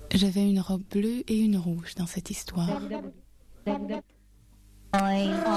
J'avais une robe bleue et une rouge dans cette histoire.